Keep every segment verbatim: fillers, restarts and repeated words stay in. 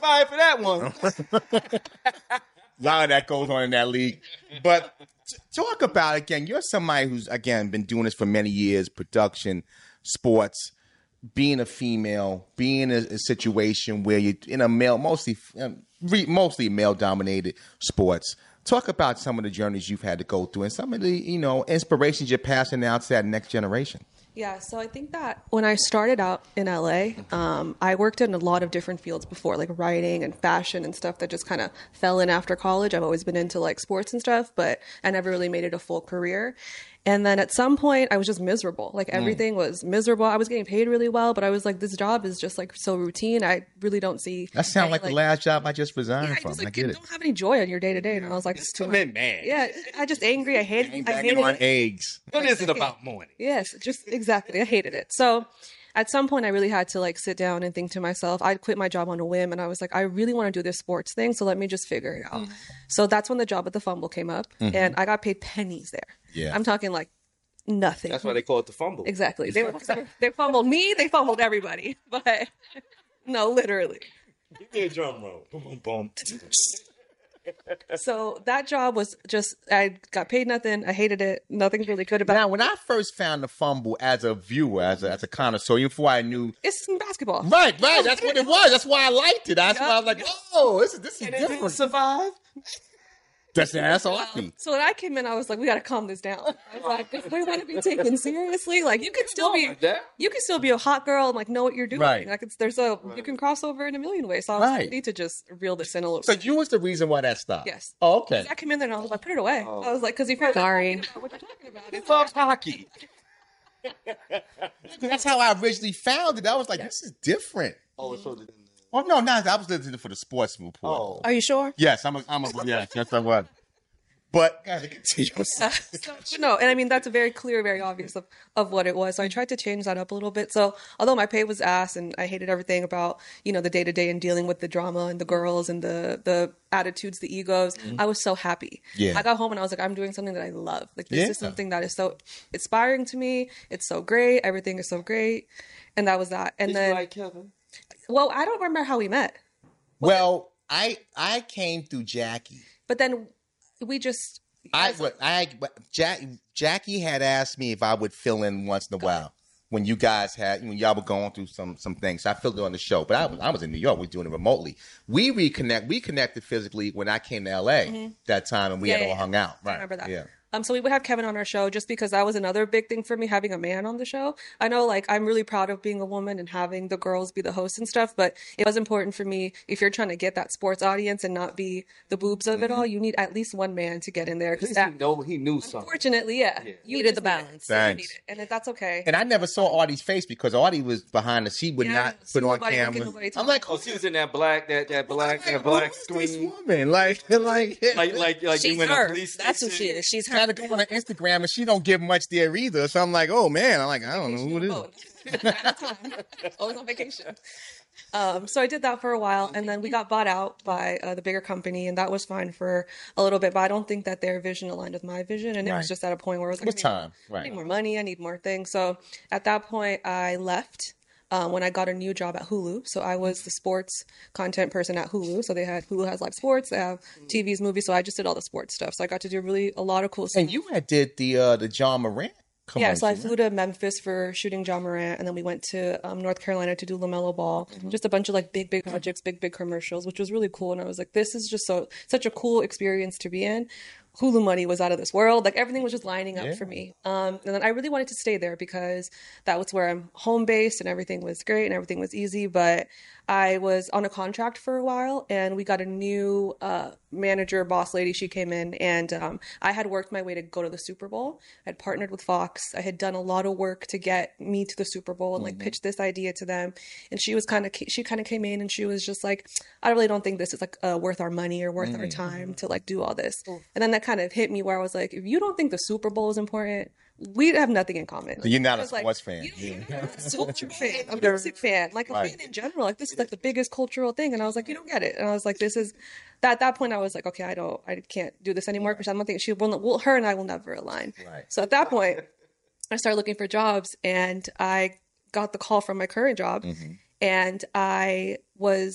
fired for that one. A lot of that goes on in that league. But t- talk about, again, you're somebody who's, again, been doing this for many years, production, sports, being a female, being in a, a situation where you're in a male, mostly, um, re, mostly male-dominated sports. Talk about some of the journeys you've had to go through and some of the, you know, inspirations you're passing out to that next generation. Yeah, so I think that when I started out in L A, um, I worked in a lot of different fields before, like writing and fashion and stuff that just kind of fell in after college. I've always been into like sports and stuff, but I never really made it a full career. And then at some point, I was just miserable. Like everything mm. was miserable. I was getting paid really well, but I was like, this job is just like so routine. I really don't see. That sounds like, like the last job I just resigned yeah, from. I, just, like, I get it. Don't have any joy on your day to day. And I was like, it's too much. Man. Yeah, I just angry. I hate it. I hated on it. eggs. What is it about morning? Yes, just exactly. I hated it. So at some point I really had to like sit down and think to myself, I quit my job on a whim and I was like, I really want to do this sports thing. So let me just figure it out. Mm-hmm. So that's when the job at the Fumble came up mm-hmm. and I got paid pennies there. Yeah. I'm talking like nothing. That's why they call it the fumble. Exactly. They were, they fumbled me. They fumbled everybody. But no, literally. Give me a drum roll. Boom, boom, boom. So that job was just, I got paid nothing. I hated it. Nothing really good about it. Now, when I first found the Fumble as a viewer, as a, as a connoisseur, even before I knew. It's in basketball. Right, right. That's what it was. That's why I liked it. That's yep. why I was like, oh, this is, this is and different. It didn't survive? That's, that's all I think. So when I came in, I was like, we got to calm this down. I was like, if we want to be taken seriously, like you can still be, you can still be a hot girl and like know what you're doing. Right. Like it's, there's a, you can cross over in a million ways. So I was right. like, I need to just reel this in a little So bit. you was the reason why that stopped? Yes. Oh, okay. I came in there and I was like, put it away. Oh. I was like, because you've heard sorry. What you're talking about. It's loves hockey. That's how I originally found it. I was like, this is different. Oh, so the... Oh, no, no. I was listening for the sports report. Oh. Are you sure? Yes, I'm a, I'm a, yes, yes, I was. But gotta continue. Uh, so, no, and I mean that's a very clear, very obvious of, of what it was. So I tried to change that up a little bit. So although my pay was ass and I hated everything about, you know, the day to day and dealing with the drama and the girls and the the attitudes, the egos, mm-hmm. I was so happy. Yeah. I got home and I was like, I'm doing something that I love. Like this yeah. is something that is so inspiring to me. It's so great. Everything is so great. And that was that. And Did then you like Kevin? Well, I don't remember how we met. Was well, it? I I came through Jackie. But then we just I, what, I, Jack, Jackie had asked me if I would fill in once in a while when you guys had, when y'all were going through some some things. So I filled it on the show, but I was I was in New York. We were doing it remotely. We reconnect. We connected physically when I came to L A mm-hmm. that time, and we yeah, had yeah, all yeah. hung out. Right. I remember that. Yeah. Um, so we would have Kevin on our show just because that was another big thing for me, having a man on the show. I know, like, I'm really proud of being a woman and having the girls be the hosts and stuff, but it was important for me, if you're trying to get that sports audience and not be the boobs of it all, you need at least one man to get in there. Because he, know, he knew something. Unfortunately, yeah. yeah. You needed the balance. Thanks. And that's okay. And I never saw Audie's face because Audie was behind us. She would yeah, not put on camera. I'm like, oh, she was in that black, that that black, that black screen. Woman, like, like, like, like, like she's you in her. a police That's station. who she is. She's her. Try to go on her Instagram and she don't give much there either. So I'm like, oh man, I'm like, I don't know who it is. Always on vacation. Um, so I did that for a while, and then we got bought out by uh, the bigger company, and that was fine for a little bit. But I don't think that their vision aligned with my vision, and it right. was just at a point where I was like, it was time. Right. I need more money. I need more things. So at that point, I left. Um, when I got a new job at Hulu. So I was the sports content person at Hulu. So they had, Hulu has live sports, they have T Vs, movies. So I just did all the sports stuff. So I got to do really a lot of cool stuff. And you had did the uh, the John Morant commercial. Yeah, so I flew to Memphis for shooting John Morant, and then we went to um, North Carolina to do LaMelo Ball. Mm-hmm. Just a bunch of like big, big projects, big, big commercials, which was really cool. And I was like, this is just so such a cool experience to be in. Hulu money was out of this world. Like everything was just lining up yeah. for me. Um, and then I really wanted to stay there because that was where I'm home based and everything was great and everything was easy. But I was on a contract for a while and we got a new uh, manager, boss lady. She came in and um, I had worked my way to go to the Super Bowl. I had partnered with Fox. I had done a lot of work to get me to the Super Bowl and like mm-hmm. pitch this idea to them. And she was kind of, she kind of came in and she was just like, I really don't think this is like uh, worth our money or worth mm-hmm. our time to like do all this. Mm-hmm. And then that kind of hit me where I was like, if you don't think the Super Bowl is important, we have nothing in common. You're not a like, sports fan. You know, you're not a culture fan. I'm a music fan. Like a right. fan in general. Like this is like the biggest cultural thing. And I was like, you don't get it. And I was like, this is that at that point I was like, okay, I don't I can't do this anymore because I don't think she will will her and I will never align. Right. So at that point I started looking for jobs and I got the call from my current job mm-hmm. and I was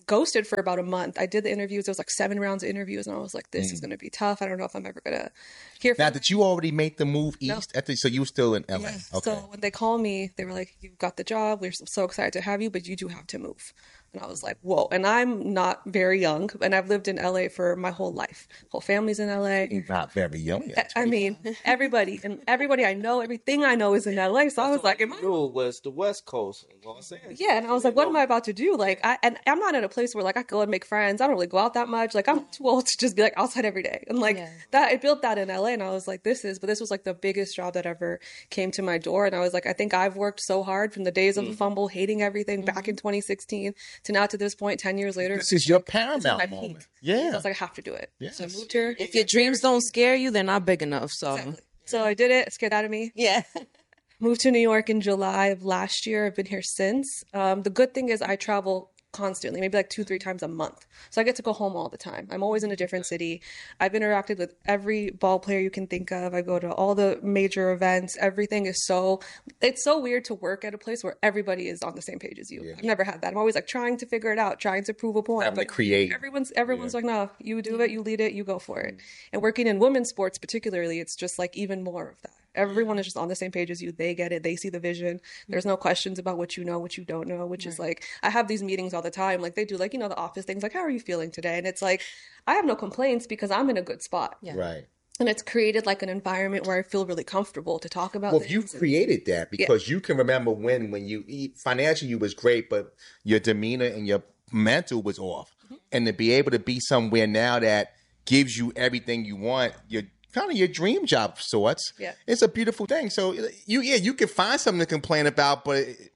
ghosted for about a month. I did the interviews. There was like seven rounds of interviews, and I was like, this mm. is going to be tough. I don't know if I'm ever going to hear from Now, did you already make the move east? No. At the, so you were still in L A? Yeah. Okay. So when they called me, they were like, you got the job. We're so excited to have you, but you do have to move. And I was like, whoa. And I'm not very young, and I've lived in L A for my whole life. Whole family's in L A. You're not very young yet. I mean, everybody and everybody I know, everything I know is in L A. So I was like, am I? Rule was the West Coast in Los Angeles. Yeah, and I was like, what am I about to do? Like, I and I'm not in a place where like I go and make friends. I don't really go out that much. Like, I'm too old to just be like outside every day. And like yeah. that, I built that in L A, and I was like, this is, but this was like the biggest job that ever came to my door. And I was like, I think I've worked so hard from the days of mm. the fumble, hating everything mm-hmm. back in twenty sixteen to now to this point. ten years later, this is your paramount moment. Yeah. So I was like, I have to do it. Yes. So I moved here. If your dreams don't scare you, they're not big enough. So, exactly. So I did it. It scared out of me. Yeah. Moved to New York in July of last year. I've been here since. Um, the good thing is I travel constantly, maybe like two, three times a month. So I get to go home all the time. I'm always in a different city. I've interacted with every ball player you can think of. I go to all the major events. Everything is so, it's so weird to work at a place where everybody is on the same page as you. Yeah. I've never had that. I'm always like trying to figure it out, trying to prove a point. Having to create. Everyone's, everyone's yeah. like, no, you do it, you lead it, you go for it. And working in women's sports particularly, it's just like even more of that. Everyone is just on the same page as you. They get it. They see the vision. There's no questions about what you know, what you don't know, which right. is like, I have these meetings all the time. Like they do like, you know, the office things like, how are you feeling today? And it's like, I have no complaints because I'm in a good spot. Yeah. Right. And it's created like an environment where I feel really comfortable to talk about well, things. Well, you created that because yeah. you can remember when, when you eat, financially you was great, but your demeanor and your mental was off. Mm-hmm. And to be able to be somewhere now that gives you everything you want, you're kind of your dream job of sorts. Yeah. It's a beautiful thing. So you, yeah, you can find something to complain about, but it,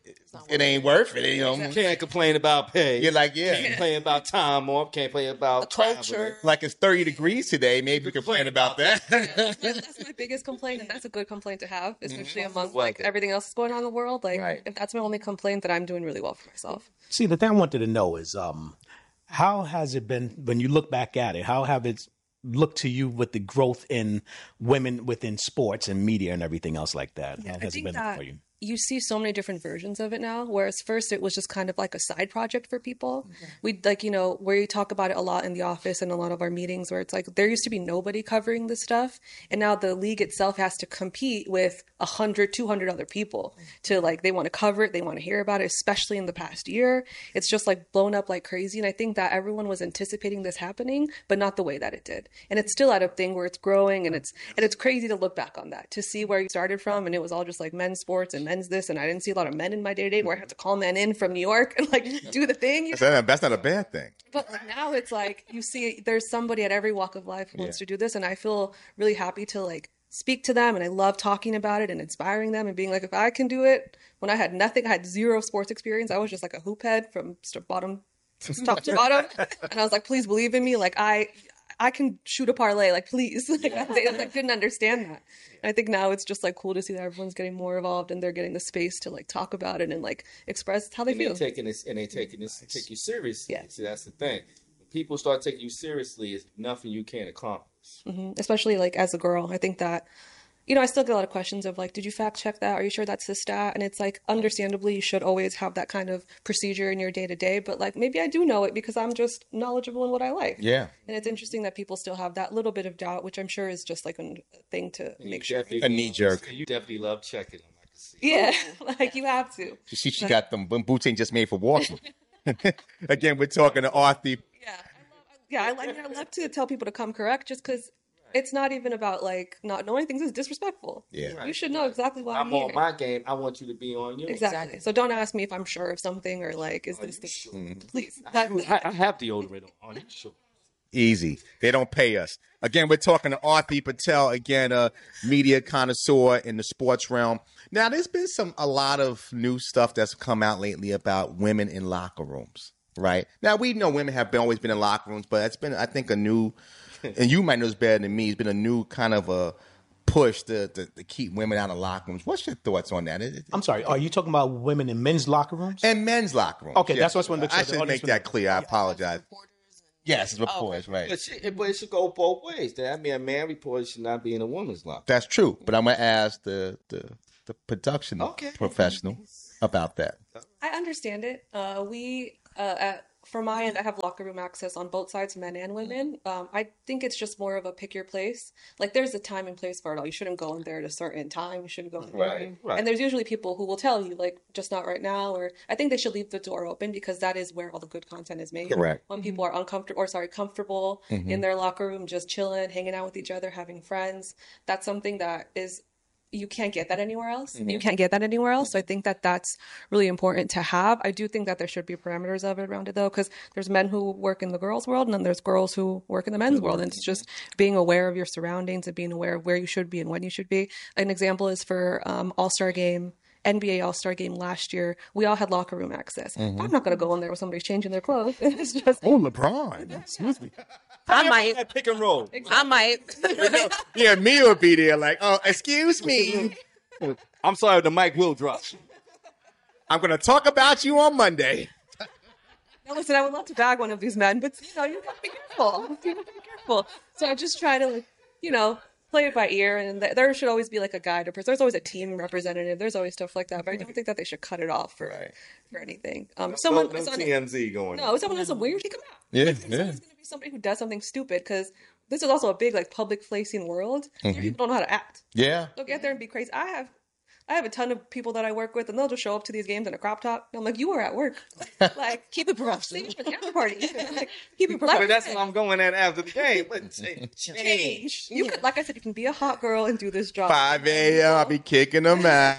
it ain't worth it. You know, you can't complain about pay. You're like, yeah, can't complain about time off. Can't complain about culture. Like it's thirty degrees today. Maybe you complain about that. That's my biggest complaint, and that's a good complaint to have, especially mm-hmm. among like everything else that's going on in the world. Like, right. if that's my only complaint, that I'm doing really well for myself. See, the thing I wanted to know is, um, how has it been when you look back at it? How have it look to you with the growth in women within sports and media and everything else like that? Yeah, How I has think it been that for you? You see so many different versions of it now, whereas first it was just kind of like a side project for people. Okay. We like, you know, where you talk about it a lot in the office and a lot of our meetings where it's like there used to be nobody covering this stuff. And now the league itself has to compete with one hundred, two hundred other people to like, they want to cover it. They want to hear about it, especially in the past year. It's just like blown up like crazy. And I think that everyone was anticipating this happening, but not the way that it did. And it's still at a thing where it's growing and it's, and it's crazy to look back on that, to see where you started from. And it was all just like men's sports and men's this. And I didn't see a lot of men in my day-to-day where I had to call men in from New York and like do the thing. You know? That's not a bad thing. But like now it's like you see there's somebody at every walk of life who yeah. wants to do this. And I feel really happy to like speak to them. And I love talking about it and inspiring them and being like, if I can do it, when I had nothing, I had zero sports experience. I was just like a hoop head from bottom, top to bottom. And I was like, please believe in me. Like I, I can shoot a parlay, like, please. Like, I, I didn't understand that. And I think now it's just, like, cool to see that everyone's getting more involved and they're getting the space to, like, talk about it and, like, express how they and feel. They're taking this, and they're taking this, take you seriously. Yeah. See, that's the thing. When people start taking you seriously, it's nothing you can't accomplish. Mm-hmm. Especially, like, as a girl. I think that, you know, I still get a lot of questions of, like, did you fact check that? Are you sure that's the stat? And it's, like, understandably, you should always have that kind of procedure in your day-to-day. But, like, maybe I do know it because I'm just knowledgeable in what I like. Yeah. And it's interesting that people still have that little bit of doubt, which I'm sure is just, like, a thing to and make sure. A knee-jerk. You definitely love checking them. I can see. Yeah, like, you have to. She, she got them boots ain't just made for walking. Again, we're talking to Arthi. Yeah, I love, yeah, I, like, I love to tell people to come correct just because it's not even about, like, not knowing things is disrespectful. Yeah. Right. You should know exactly why I'm, I'm here. on my game. I want you to be on yours. Exactly. exactly. So don't ask me if I'm sure of something or, like, is Are this the... Sure? Mm-hmm. Please. I, I, I have deodorant on. Are you sure? Easy. They don't pay us. Again, we're talking to Arthi Patel, again, a media connoisseur in the sports realm. Now, there's been some a lot of new stuff that's come out lately about women in locker rooms, right? Now, we know women have been, always been in locker rooms, but it's been, I think, a new... and you might know this better than me. It's been a new kind of a push to, to, to keep women out of locker rooms. What's your thoughts on that? It, it, I'm sorry. Are you talking about women in men's locker rooms? And men's locker rooms. Okay, yeah. that's what's going to I should make that clear. I apologize. Yes, it's reporters, oh, right. But, she, but it should go both ways. I mean, a man reporter should not be in a woman's locker. That's true. But I'm going to ask the, the, the production okay. professional about that. I understand it. Uh, we... Uh, at for my end, I have locker room access on both sides, men and women. Um, I think it's just more of a pick your place. Like there's a time and place for it all. You shouldn't go in there at a certain time. You shouldn't go in there. Right, right. And there's usually people who will tell you, like, just not right now. Or I think they should leave the door open because that is where all the good content is made. Correct. When people are uncomfortable, or sorry, comfortable in their locker room, just chilling, hanging out with each other, having friends. That's something that is you can't get that anywhere else. You can't get that anywhere else. So I think that that's really important to have. I do think that there should be parameters of it around it though, because there's men who work in the girls' world and then there's girls who work in the men's world. And it's just being aware of your surroundings and being aware of where you should be and when you should be. An example is for um, All-Star Game. N B A All-Star Game last year, we all had locker room access. I'm not going to go in there with somebody changing their clothes. It's just Oh, LeBron. Excuse me. I might. That pick and roll. I might. Yeah, me would be there like, oh, excuse me. I'm sorry, the mic will drop. I'm going to talk about you on Monday. now, listen, I would love to bag one of these men, but you know, you got to be careful. You got to be careful. So I just try to, like, you know, play it by ear, and th- there should always be like a guide or person. There's always a team representative. There's always stuff like that, but I don't think that they should cut it off for Right. for anything. Um, someone, no, no someone- T M Z going. no, if someone has a weird, kick them out. Yeah, There's always going to be somebody who does something stupid because this is also a big like public facing world. People don't know how to act. Yeah. They'll get there and be crazy. I have. I have a ton of people that I work with, and they'll just show up to these games in a crop top. And I'm like, you were at work. Like, Keep it professional. leave your after party. Like, keep it But professional. that's what I'm going at after the game. But change. Change. You could, like I said, you can be a hot girl and do this job. five a.m. I'll be kicking them out.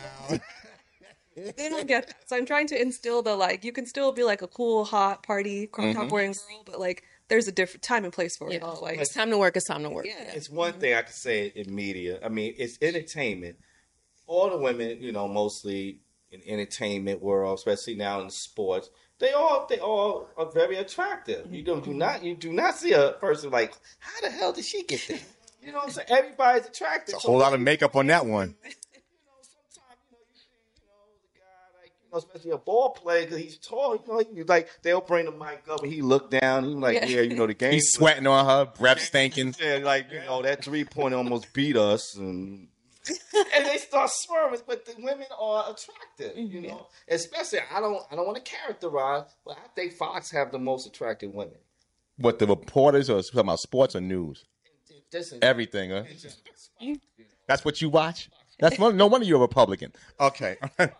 They don't get that. So I'm trying to instill the like, you can still be like a cool, hot party, crop top wearing girl, but like, there's a different time and place for it all. Like, It's time to work. It's time to work. yeah. It's one thing I can say in media. I mean, it's entertainment. All the women, you know, mostly in entertainment world, especially now in sports, they all they all are very attractive. You don't do not you do not see a person like, how the hell did she get there? You know what I'm saying? Everybody's attractive. A whole lot of makeup on that one. You know, sometimes you know you see, you know, the guy like, you know, especially a ball player because he's tall. You know, he, like they'll bring the mic up and he look down. He's like, Yeah. yeah, you know, the game. He's sweating on her, breath stinking. Yeah, like, you know, that three point almost beat us, and and they start swerving. But the women are attractive, you know. Especially, I don't, I don't want to characterize, but I think Fox have the most attractive women. What, the reporters or talking about sports or news? This is- Everything, huh? That's what you watch? That's one, no wonder you're a Republican. Okay.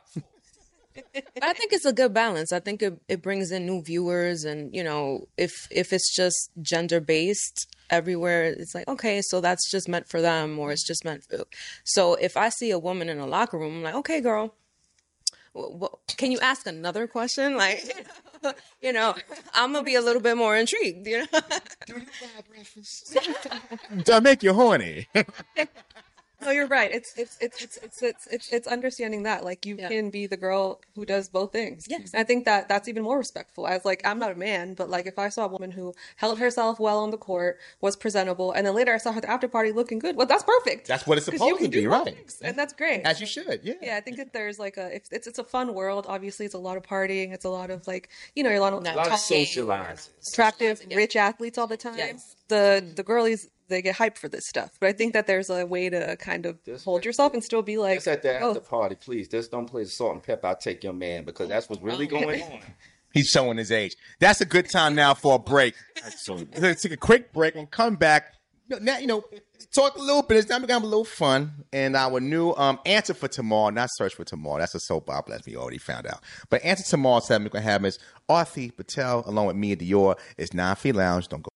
But I think it's a good balance. I think it, it brings in new viewers, and you know, if if it's just gender based everywhere, it's like, okay, so that's just meant for them, or it's just meant for. So if I see a woman in a locker room, I'm like, okay, girl, wh- wh- can you ask another question? Like, you know, I'm gonna be a little bit more intrigued. You know, Does that make you horny? No, you're right. It's it's it's it's it's it's it's, it's understanding that like you Yeah. can be the girl who does both things. Yes. And I think that that's even more respectful. As like I'm not a man, but like if I saw a woman who held herself well on the court, was presentable, and then later I saw her at the after party looking good, well, that's perfect. That's what it's 'Cause supposed you can to be, do both right? things, and that's great. As you should, yeah. Yeah, I think that there's like a it's it's, it's a fun world. Obviously, it's a lot of partying. It's a lot of like you know, you're a lot of, No. a lot of tall, socializing. attractive, rich athletes all the time. Yes. The the girlies they get hyped for this stuff, but I think that there's a way to kind of hold yourself and still be like, Just at the oh, after party, please. Just don't play the salt and pepper. I'll take your man because that's what's really going on. He's showing his age. That's a good time now for a break. Let's take a quick break and come back. Now, you know, talk a little bit. It's time to have a little fun. And our new um, answer for tomorrow, not search for tomorrow. That's a soap opera, as we already found out. But answer tomorrow, seven we're going to have is Arthi Patel, along with Mia Dior. It's Nine Feet Lounge. Don't go